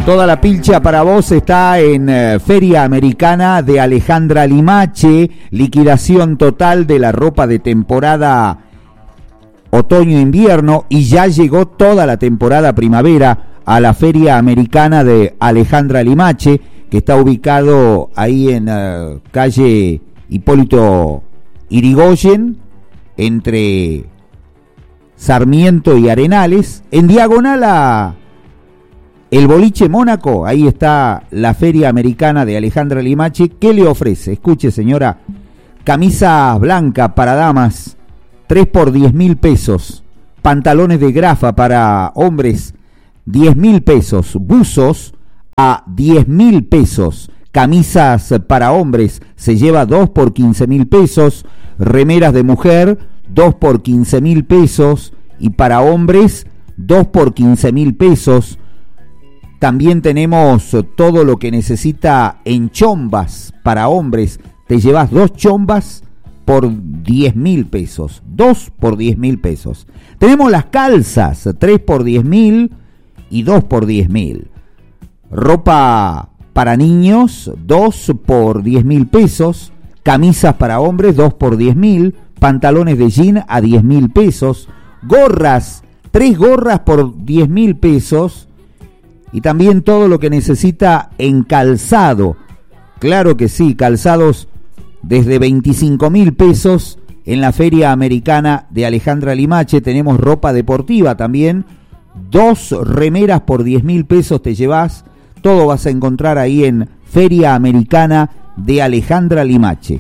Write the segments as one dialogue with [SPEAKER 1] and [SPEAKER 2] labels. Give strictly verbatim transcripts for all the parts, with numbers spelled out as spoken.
[SPEAKER 1] Toda la pilcha para vos está en eh, Feria Americana de Alejandra Limache, liquidación total de la ropa de temporada otoño-invierno y ya llegó toda la temporada primavera a la Feria Americana de Alejandra Limache, que está ubicado ahí en uh, calle Hipólito Yrigoyen, entre Sarmiento y Arenales, en diagonal a el Boliche Mónaco. Ahí está la Feria Americana de Alejandra Limache. ¿Qué le ofrece? Escuche, señora: camisa blanca para damas, tres por diez mil pesos. Pantalones de grafa para hombres, diez mil pesos. Buzos a diez mil pesos. Camisas para hombres se lleva dos por quince mil pesos. Remeras de mujer, dos por quince mil pesos. Y para hombres, dos por quince mil pesos. También tenemos todo lo que necesita en chombas para hombres. Te llevas dos chombas por diez mil pesos. Dos por diez mil pesos. Tenemos las calzas, tres por diez mil y dos por diez mil. Ropa para niños, dos por diez mil pesos. Camisas para hombres, dos por diez mil. Pantalones de jean a diez mil pesos. Gorras, tres gorras por diez mil pesos. Y también todo lo que necesita en calzado. Claro que sí, calzados desde veinticinco mil pesos en la Feria Americana de Alejandra Limache. Tenemos ropa deportiva también. Dos remeras por diez mil pesos te llevas. Todo vas a encontrar ahí en Feria Americana de Alejandra Limache.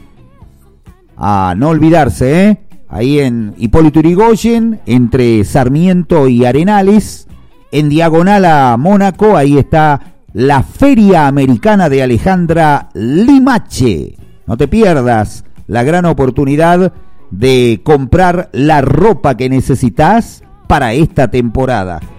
[SPEAKER 1] A no olvidarse, ¿eh? Ahí en Hipólito Yrigoyen, entre Sarmiento y Arenales. En diagonal a Mónaco, ahí está la Feria Americana de Alejandra Limache. No te pierdas la gran oportunidad de comprar la ropa que necesitas para esta temporada.